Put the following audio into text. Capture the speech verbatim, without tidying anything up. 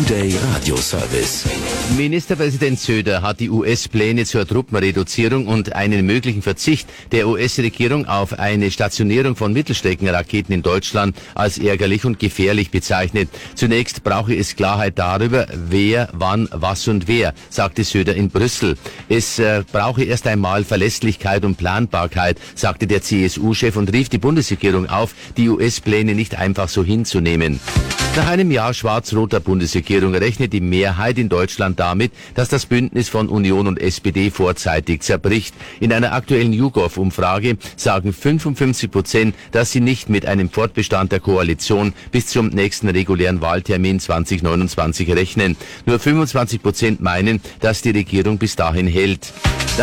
Today Radio Service. Ministerpräsident Söder hat die U S-Pläne zur Truppenreduzierung und einen möglichen Verzicht der U S-Regierung auf eine Stationierung von Mittelstreckenraketen in Deutschland als ärgerlich und gefährlich bezeichnet. Zunächst brauche es Klarheit darüber, wer, wann, was und wer, sagte Söder in Brüssel. Es äh, brauche erst einmal Verlässlichkeit und Planbarkeit, sagte der C S U-Chef und rief die Bundesregierung auf, die U S-Pläne nicht einfach so hinzunehmen. Nach einem Jahr schwarz-roter Bundesregierung rechnet die Mehrheit in Deutschland damit, dass das Bündnis von Union und S P D vorzeitig zerbricht. In einer aktuellen YouGov-Umfrage sagen fünfundfünfzig Prozent, dass sie nicht mit einem Fortbestand der Koalition bis zum nächsten regulären Wahltermin zwanzig neunundzwanzig rechnen. Nur fünfundzwanzig Prozent meinen, dass die Regierung bis dahin hält.